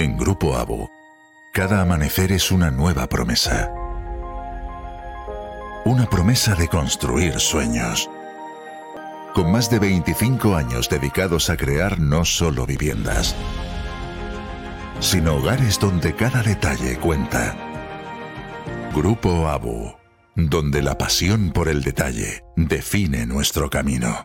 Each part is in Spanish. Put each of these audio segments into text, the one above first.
En Grupo ABU, cada amanecer es una nueva promesa. Una promesa de construir sueños. Con más de 25 años dedicados a crear no solo viviendas, sino hogares donde cada detalle cuenta. Grupo ABU, donde la pasión por el detalle define nuestro camino.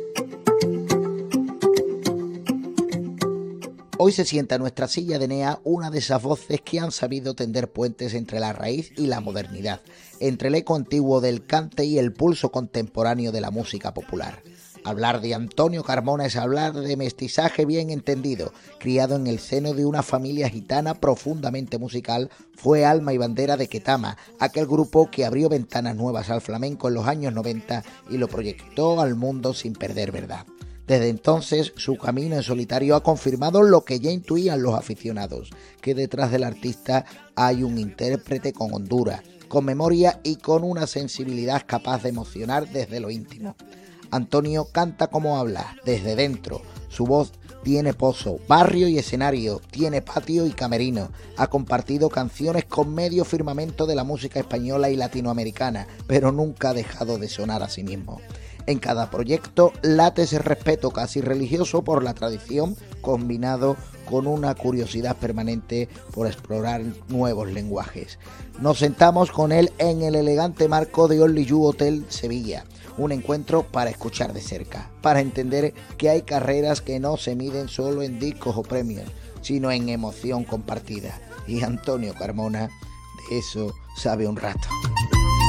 Hoy se sienta en nuestra silla de Enea una de esas voces que han sabido tender puentes entre la raíz y la modernidad, entre el eco antiguo del cante y el pulso contemporáneo de la música popular. Hablar de Antonio Carmona es hablar de mestizaje bien entendido. Criado en el seno de una familia gitana profundamente musical, fue alma y bandera de Ketama, aquel grupo que abrió ventanas nuevas al flamenco en los años 90 y lo proyectó al mundo sin perder verdad. Desde entonces, su camino en solitario ha confirmado lo que ya intuían los aficionados, que detrás del artista hay un intérprete con hondura, con memoria y con una sensibilidad capaz de emocionar desde lo íntimo. Antonio canta como habla, desde dentro. Su voz tiene pozo, barrio y escenario, tiene patio y camerino. Ha compartido canciones con medio firmamento de la música española y latinoamericana, pero nunca ha dejado de sonar a sí mismo. En cada proyecto late ese respeto casi religioso por la tradición, combinado con una curiosidad permanente por explorar nuevos lenguajes. Nos sentamos con él en el elegante marco de Only You Hotel Sevilla, un encuentro para escuchar de cerca, para entender que hay carreras que no se miden solo en discos o premios, sino en emoción compartida. Y Antonio Carmona de eso sabe un rato.